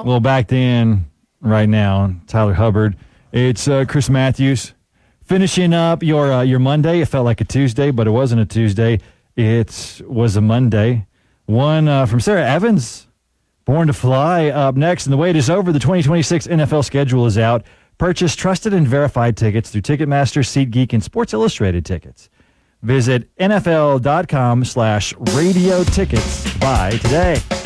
Well, back then, right now, Tyler Hubbard. It's Chris Matthews finishing up your Monday. It felt like a Tuesday, but it wasn't a Tuesday. It was a Monday. One from Sarah Evans, Born to Fly, up next. And the wait is over. The 2026 NFL schedule is out. Purchase trusted and verified tickets through Ticketmaster, SeatGeek, and Sports Illustrated tickets. Visit NFL.com/radio tickets. Buy today.